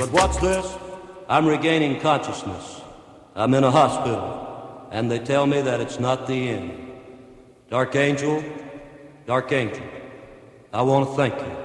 But what's this? I'm regaining consciousness. I'm in a hospital, and they tell me that it's not the end. Dark Angel, I want to thank you.